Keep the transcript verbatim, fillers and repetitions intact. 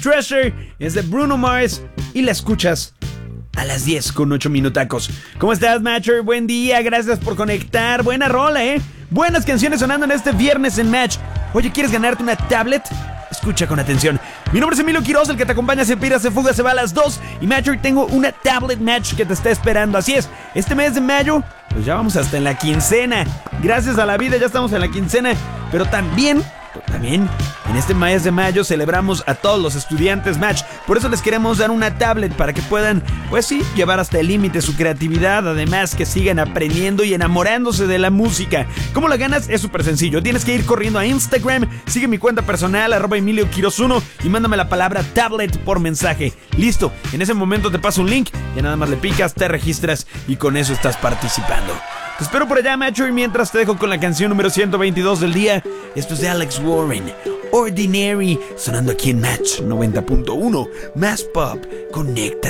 Treasure es de Bruno Mars y la escuchas a las diez con ocho minutacos. ¿Cómo estás, Matcher? Buen día, gracias por conectar. Buena rola, ¿eh? Buenas canciones sonando en este viernes en Match. Oye, ¿quieres ganarte una tablet? Escucha con atención. Mi nombre es Emilio Quiroz, el que te acompaña, se pira, se fuga, se va a las dos. Y Matcher, tengo una tablet Match que te está esperando. Así es, este mes de mayo, pues ya vamos hasta en la quincena. Gracias a la vida ya estamos en la quincena. Pero también... También, en este mes de mayo celebramos a todos los estudiantes Match. Por eso les queremos dar una tablet para que puedan, pues sí, llevar hasta el límite su creatividad. Además que sigan aprendiendo y enamorándose de la música. ¿Cómo la ganas? Es súper sencillo. Tienes que ir corriendo a Instagram, sigue mi cuenta personal, arroba Emilio Quiroz uno, y mándame la palabra tablet por mensaje. Listo, en ese momento te paso un link, ya nada más le picas, te registras y con eso estás participando. Te espero por allá, Macho, y mientras te dejo con la canción número ciento veintidós del día. Esto es de Alex Warren, Ordinary, sonando aquí en Match noventa punto uno. Más pop, conecta.